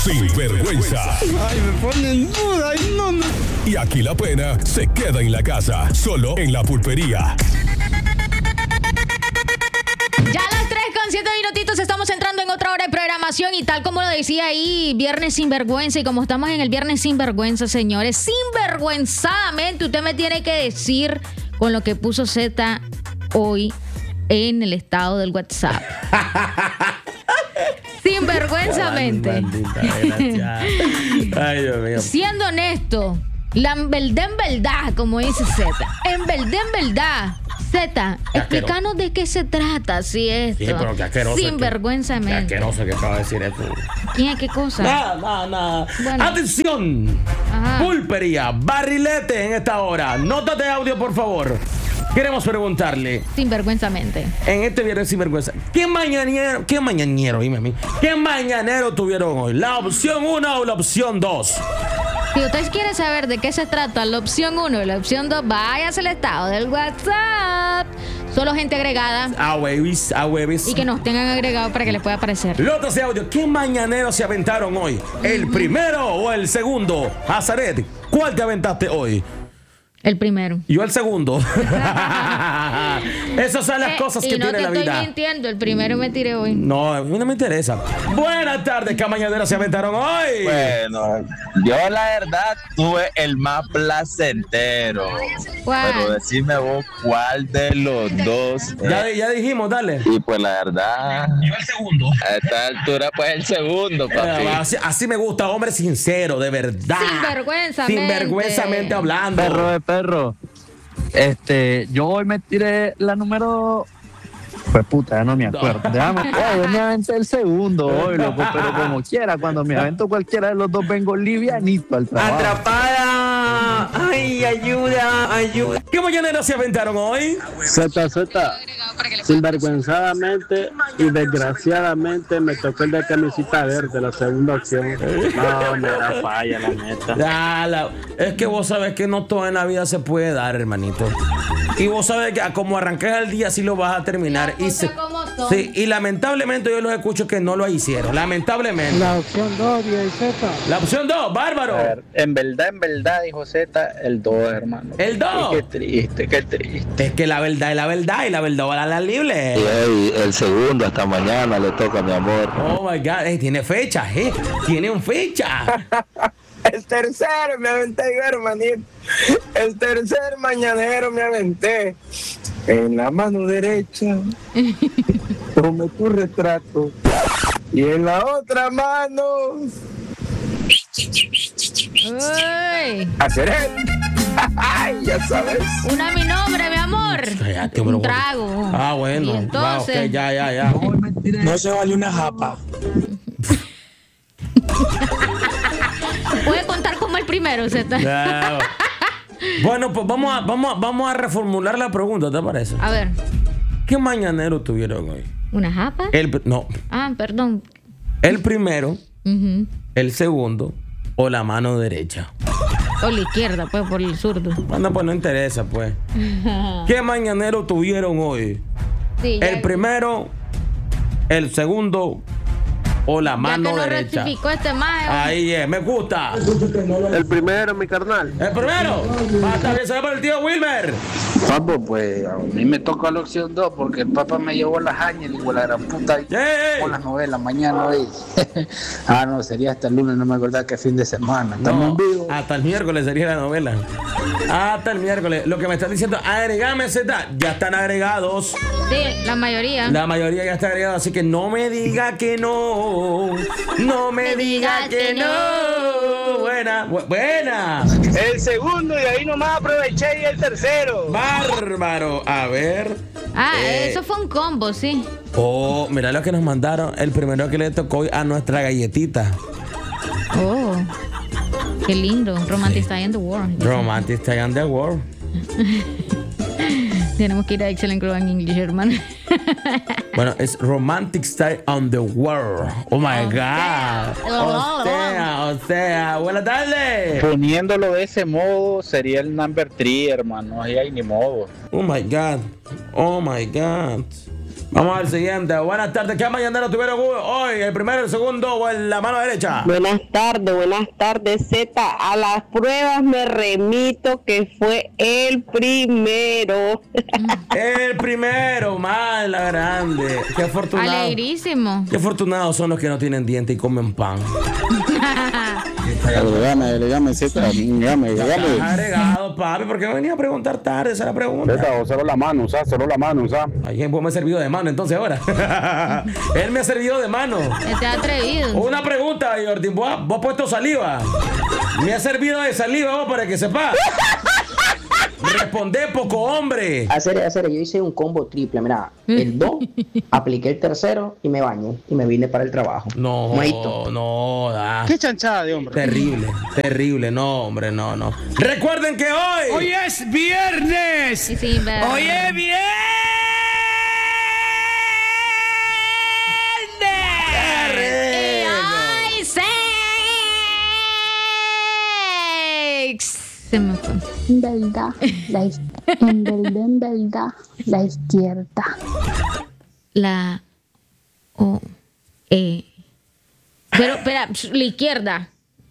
Sinvergüenza. Ay, me pone en duda. Ay, no. Y aquí la pena se queda en la casa, solo en La Pulpería. Ya a las 3:07 minutitos estamos entrando en otra hora de programación y tal como lo decía ahí, Viernes Sinvergüenza, y como estamos en el Viernes Sinvergüenza, señores, sinvergüenzadamente usted me tiene que decir con lo que puso Z hoy en el estado del WhatsApp. Sinvergüenzamente. Ay, Dios mío. Siendo honesto, en verdad, como dice Z, en verdad, Z, explícanos de qué se trata, si esto. Sí, pero qué asqueroso. Sinvergüenzamente. Qué asqueroso que acaba de decir esto. ¿Quién es qué cosa? Nada. Bueno. Atención. Ajá. Pulpería, barrilete en esta hora. Nota de audio, por favor. Queremos preguntarle, Sinvergüenzamente. en este viernes sinvergüenza, ¿qué mañanero, dime a mí, qué mañanero tuvieron hoy? ¿La opción 1 o la opción 2? Si usted quiere saber de qué se trata la opción 1 y la opción 2, váyase al estado del WhatsApp. Solo gente agregada. A huevis. Y que nos tengan agregado para que les pueda aparecer. Notas de audio, ¿qué mañanero se aventaron hoy? ¿El primero o el segundo? Azaret, ¿cuál te aventaste hoy? El primero. Yo el segundo. Esas son las cosas que y no tiene la te vida. estoy mintiendo, el primero me tiré hoy. No, a mí no me interesa. Buenas tardes, ¿qué mañanero se aventaron hoy? Bueno, yo la verdad tuve el más placentero. ¿Cuál? Pero decime vos cuál de los dos. Ya dijimos, dale. Y pues la verdad. Yo el segundo. A esta altura, pues el segundo, papi. Así me gusta, hombre sincero, de verdad. Sinvergüenzamente hablando. Perro. Yo hoy me tiré la número. Pues puta, ya no me acuerdo. Déjame, yo me aventé el segundo hoy, loco, pero como quiera, cuando me avento cualquiera de los dos vengo livianito al trabajo. ¡Atrapada! ¡Ay, ayuda! ¿Qué mañanero se aventaron hoy? Z, sinvergüenzadamente y desgraciadamente me tocó el de camisita verde, la segunda opción. No, me da falla, la neta. Es que vos sabés que no todo en la vida se puede dar, hermanito. Y vos sabés que como arranques el día, así lo vas a terminar. Y lamentablemente yo los escucho que no lo hicieron. Lamentablemente. La opción 2, Z. La opción 2, bárbaro. A ver, en verdad, dijo Z, el 2, hermano. El 2. Qué triste. Es que la verdad es la verdad y la verdad va a la libre. Y el segundo, hasta mañana le toca, mi amor. Oh my God, tiene fecha, tiene fecha. El tercero me aventé yo, hermanito. El tercer mañanero me aventé. En la mano derecha tomé tu retrato. Y en la otra mano ¡Uy! hacer él. Ya sabes. Una a mi nombre, mi amor. Cállate, un trago. Bueno. Y entonces. Okay, ya. No se vale una japa. Puede contar como el primero, Z. No. Bueno, pues vamos a reformular la pregunta, ¿te parece? A ver. ¿Qué mañanero tuvieron hoy? ¿Una japa? No. Perdón. ¿El primero, el segundo o la mano derecha? O la izquierda, pues, por el zurdo. Bueno, pues no interesa, pues. ¿Qué mañanero tuvieron hoy? Sí, ¿El primero, el segundo o la mano ya que derecha? No rectificó este maje. Ahí es, me gusta. El primero, mi carnal. El primero. Está bien, se va por el tío Wilmer. Papo, pues a mí me toca la opción 2 porque el papá me llevó las añas y la gran puta con las novelas mañana hoy. No, sería hasta el lunes, no me acordaba que fin de semana. Estamos en vivo. Hasta el miércoles sería la novela. Hasta el miércoles. Lo que me están diciendo, agregame Z, ya están agregados. Sí, la mayoría. La mayoría ya está agregada, así que no me diga que no. No me diga que no. Buena. El segundo y ahí nomás aproveché y el tercero. Bárbaro. A ver. Eso fue un combo, sí. Oh, mira lo que nos mandaron. El primero que le tocó hoy a nuestra galletita. Oh, qué lindo. Romantic Style in the World. Romantic Style in the World. Tenemos que ir a Excellent Club en English, hermano. Bueno, es Romantic Style on the World. Oh my God. O sea, buenas tardes. Poniéndolo de ese modo sería el number 3, hermano. Ahí hay ni modo. Oh my God. Vamos al siguiente. Buenas tardes. ¿Qué mañanero tuvieron hoy? ¿El primero, el segundo o en la mano derecha? Buenas tardes, Z. A las pruebas me remito que fue el primero. El primero, más la grande. Qué afortunado. Alegrísimo. Qué afortunados son los que no tienen dientes y comen pan. Dígame, Z, dígame. Agregado, papi, ¿por qué venía a preguntar tarde? Esa es la pregunta. Z, solo la mano, usa. Alguien me ha servido de mano entonces ahora. Él me ha servido de mano. Te has atrevido. Una pregunta, Jordi. ¿Vos has puesto saliva? Me ha servido de saliva vos para que sepas. Responde, poco hombre. Hacer, yo hice un combo triple, mira, el 2, apliqué el tercero y me bañé y me vine para el trabajo. No, da. Qué chanchada de hombre. Terrible, no, hombre, no. Recuerden que hoy es viernes. Sí, Hoy es viernes. ¡Ay, sex! Se me fue. En verdad, la izquierda. La O E. Pero, espera, la izquierda.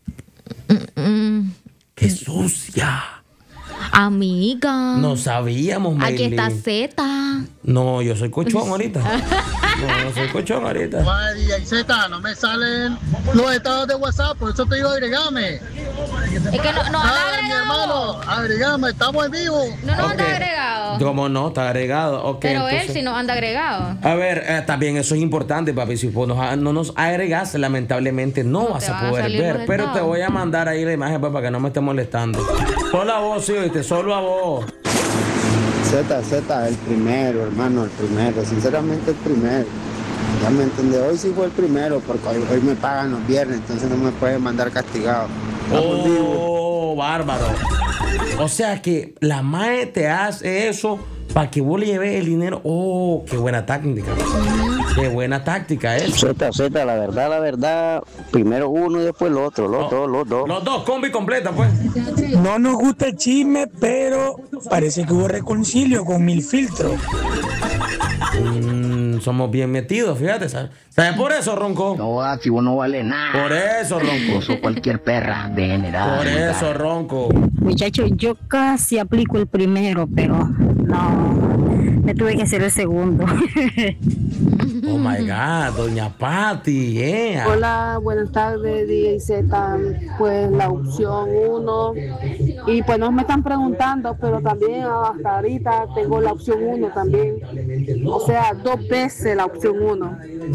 ¡Qué sucia! Amiga. No sabíamos, Maylin. Aquí está Z. No, yo soy cochón ahorita. No soy cochón ahorita. Ay, Z, no me salen los estados de WhatsApp, por eso te digo agregame. Es que no anda agregado. Mi hermano, agregame, estamos en vivo. No anda agregado. ¿Cómo no? Está agregado. Okay, pero entonces, él sí no anda agregado. A ver, también eso es importante, papi. Si vos no nos agregas, lamentablemente no vas a poder ver. Pero te voy a mandar ahí la imagen para que no me esté molestando. Solo a vos, sí, oíste, solo a vos. Z, el primero, hermano, el primero. Sinceramente, el primero. Ya me entendés. Hoy sí fue el primero, porque hoy me pagan los viernes, entonces no me pueden mandar castigado. Oh, bárbaro. O sea que la mae te hace eso para que vos le lleves el dinero. Oh, qué buena táctica. Qué buena táctica esa. Z, la verdad, primero uno y después el otro, los dos. Los dos, combi completa, pues. No nos gusta el chisme, pero parece que hubo reconcilio con Mil Filtros. Somos bien metidos, fíjate, ¿sabes? Por eso, Ronco. No, si vos no vale nada. Por eso, Ronco. Vos sos cualquier perra degenerada. Por eso, Ronco. Muchachos, yo casi aplico el primero, pero no, me tuve que hacer el segundo. Oh my God, doña Patti, Hola, buenas tardes, DJ Z. Pues la opción 1. Y pues no me están preguntando, pero también hasta ahorita tengo la opción 1 también. O sea, 2 veces la opción 1.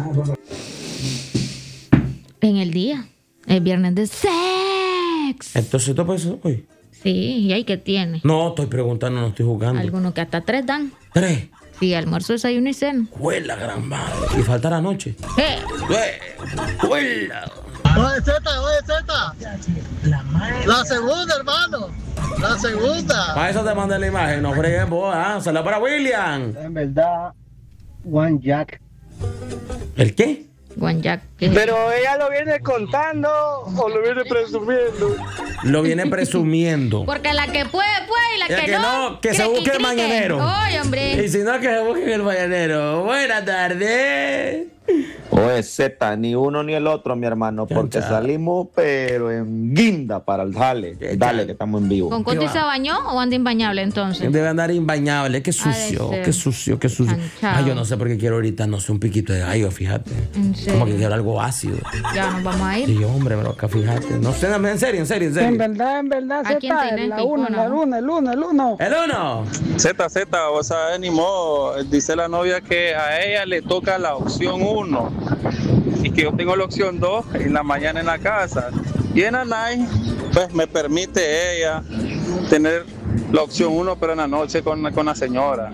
En el día. El viernes de sex. Entonces, ¿tú puedes hoy? Sí, ¿y ahí qué tiene? No, estoy preguntando, no estoy jugando. Algunos que hasta 3 dan. 3. Sí, almuerzo, desayuno y cena. ¡Juela, gran madre! Y falta la noche. ¡Juela! Oye, Z. La segunda, hermano. La segunda. Para eso te mandé la imagen, no freguen vos, ¿ah? Saludos para William. En verdad, One Jack. ¿El qué? One Jack. Pero ella lo viene contando o lo viene presumiendo. Lo viene presumiendo. Porque la que puede, y la que no. Que se busque el mañanero. Oye, hombre. Y si no, que se busque el mañanero. Buenas tardes. Oye, Z, ni uno ni el otro, mi hermano, porque salimos, pero en guinda para el jale. Dale, que estamos en vivo. ¿Con Coti se bañó o anda imbañable entonces? Debe andar imbañable. Qué sucio. Ay, yo no sé por qué quiero ahorita, no sé, un piquito de gallo, fíjate. ¿En serio? Como que quiero algo ácido. Ya nos vamos a ir. Sí, hombre, pero acá fíjate. No sé, en serio. En verdad, Z, la 1. ¿El 1? Z, o sea, ni modo. Dice la novia que a ella le toca la opción 1 y que yo tengo la opción 2 en la mañana en la casa. Y en Anay, pues me permite ella tener la opción 1, pero en la noche con la señora.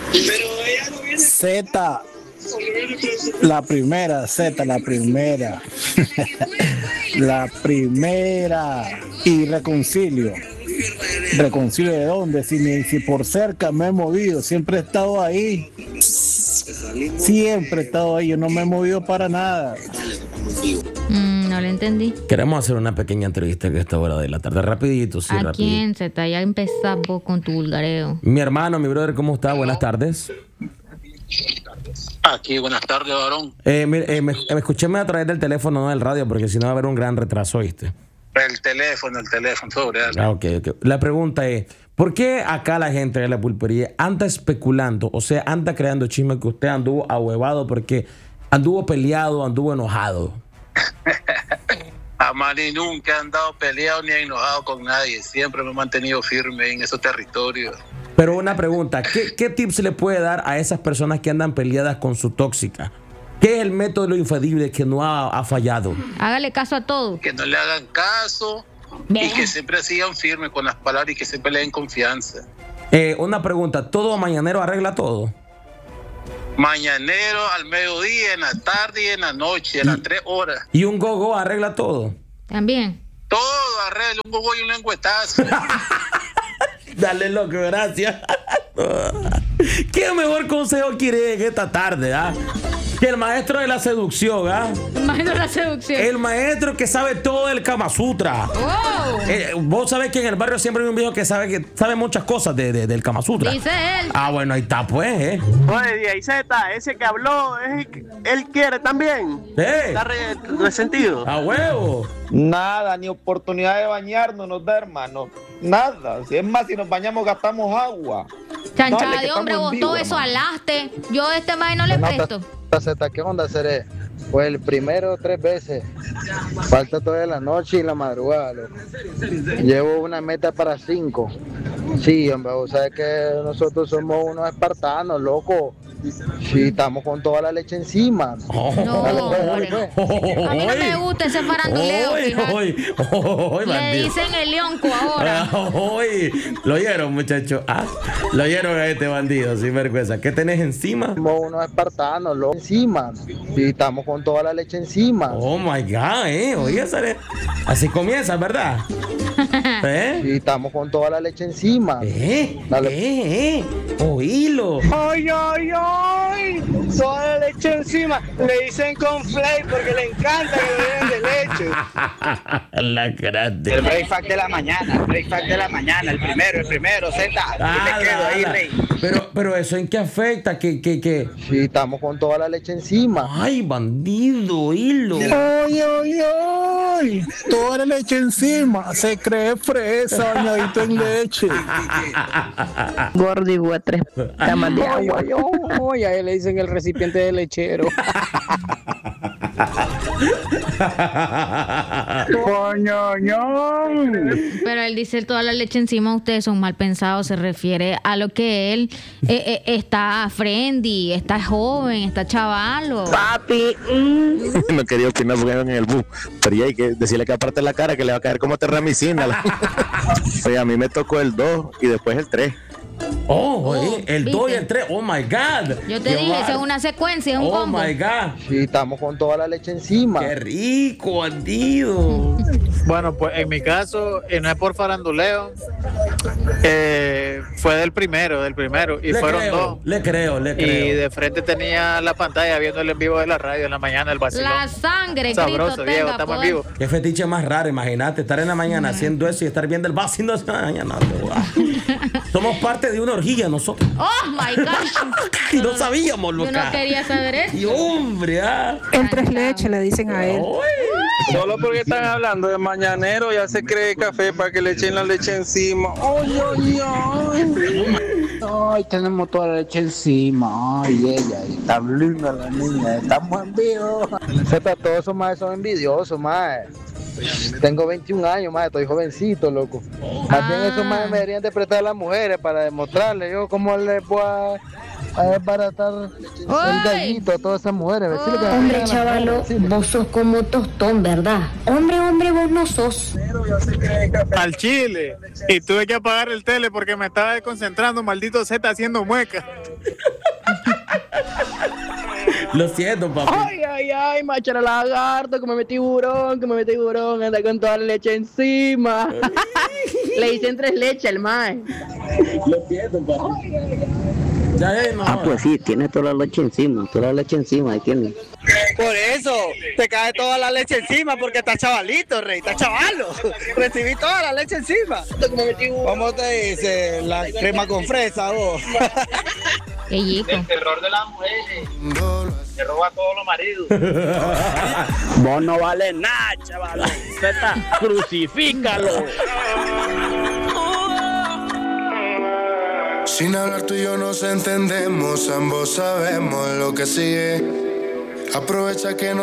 Z, la primera. La primera. Y reconcilio. ¿Reconcilio de dónde? Si por cerca me he movido, siempre he estado ahí. Siempre he estado ahí, yo no me he movido para nada. No le entendí. Queremos hacer una pequeña entrevista a esta hora de la tarde. Rapidito, sí, ¿A rapidito. quién, Z? Ya empezás vos con tu vulgareo. Mi hermano, mi brother, ¿cómo está? Buenas tardes. Aquí, buenas tardes, varón. Me escúcheme a través del teléfono, no del radio, porque si no va a haber un gran retraso, ¿viste? El teléfono, sobre algo. Ok. La pregunta es, ¿por qué acá la gente de la pulpería anda especulando, o sea, anda creando chisme que usted anduvo ahuevado porque anduvo peleado, anduvo enojado? Jamás ni nunca he andado peleado ni enojado con nadie. Siempre me he mantenido firme en esos territorios. Pero una pregunta, ¿qué tips le puede dar a esas personas que andan peleadas con su tóxica? ¿Qué es el método de lo infalible que no ha fallado? Hágale caso a todo. Que no le hagan caso y que siempre sigan firmes con las palabras y que siempre le den confianza. Una pregunta, ¿todo mañanero arregla todo? Mañanero al mediodía, en la tarde y en la noche, a las 3 horas. ¿Y un go-go arregla todo? También. Todo arregla, un go-go y un lengüetazo. Dale, loco, gracias. ¿Qué mejor consejo quiere en esta tarde, que el maestro de la seducción, El maestro de la seducción. El maestro que sabe todo del Kama Sutra. Wow. Vos sabés que en el barrio siempre hay un viejo que sabe muchas cosas del Kama Sutra. Dice él. Bueno, ahí está, pues, Oye, DIZ, ese que habló, él quiere también. Está resentido. ¡A huevo! Nada, ni oportunidad de bañarnos nos da, hermano. Nada. Si es más, si nos bañamos gastamos agua. Chanchada de hombre, vos todo eso alaste. Yo a este maíz no le presto. Z, ¿qué onda, Seré? Pues el primero 3 veces. Falta toda la noche y la madrugada, loco. Llevo una meta para 5. Sí, hombre, vos sabés que nosotros somos unos espartanos, loco. Sí, estamos con toda la leche encima. No, hombre. A mí no me gusta ese faranduleo. Le dicen el leonco ahora. Lo oyeron, muchachos. Lo oyeron a este bandido, sin vergüenza. ¿Qué tenés encima? Somos unos espartanos, loco. Encima. Sí, estamos con toda la leche encima. Oh my God, oye, Sare. Así comienza, ¿verdad? Sí, estamos con toda la leche encima. Oílo. ¡Ay! Toda la leche encima. Le dicen con flay porque le encanta que le den de leche. La grande. El breakfast de la mañana, el primero, Z. Me quedo ahí, rey. Pero eso ¿en qué afecta? ¿Qué? Sí, estamos con toda la leche encima. Ay, bandido, hilo. ¡Ay! Toda la leche encima. Se cree fresa, bañadito en leche. Gordo y guatre. Tamas de agua. A él le dicen el recipiente de lechero. Pero él dice toda la leche encima, ustedes son mal pensados, se refiere a lo que él está friendly, está joven, está chavalo. Papi. No quería opinar porque iban en el bus, pero ya hay que decirle que aparte la cara que le va a caer como terramicina. Oye, a mí me tocó el 2 y después el 3. El 2 y el 3. Oh my God. Yo te dije, eso es una secuencia, es un combo. Oh my God. Sí, estamos con toda la leche encima. Qué rico, bandido. Bueno, pues en mi caso, no es por faranduleo, fue del primero, y fueron 2. Le creo. Y de frente tenía la pantalla viendo el en vivo de la radio en la mañana, el vacilón. La sangre, sabroso, Cristo Diego, tenga estamos poder. vivos. Qué fetiche más raro, imagínate, estar en la mañana haciendo eso y estar viendo el vacío en la mañana. Somos parte de una orgía nosotros. Oh my gosh. Y no sabíamos, loca. Yo no quería saber eso. Y hombre, El 3 leche le dicen a él. Solo porque están hablando de mañanero ya se cree café para que le echen la leche encima. Ay, tenemos toda la leche encima. Ay, ella, tan linda la niña, estamos en vivo. Z, todos esos más son envidiosos, más. Tengo 21 años, más, estoy jovencito, loco. Más bien esos más me deberían de prestar a las mujeres para demostrarles yo cómo les voy a desbaratar el gallito a todas esas mujeres. Hombre, chavalo, vos sos como tostón, ¿verdad? Hombre, vos no sos. Al chile. Y tuve que apagar el tele porque me estaba desconcentrando, maldito Z haciendo mueca. Lo siento, papi. Ay, machara lagarto, que me metí tiburón, anda con toda la leche encima. Le dicen 3 leches al mae. Lo siento, papi. Pues sí, tiene toda la leche encima, ahí tiene. Por eso, te cae toda la leche encima porque está chavalito, rey, está chavalo. Recibí toda la leche encima. ¿Cómo te dice? La crema con fresa, vos. Ellico. El terror de las mujeres. Que roba a todos los maridos. Vos no vale nada, chaval. Crucifícalo. Sin hablar tú y yo nos entendemos, ambos sabemos lo que sigue. Aprovecha que no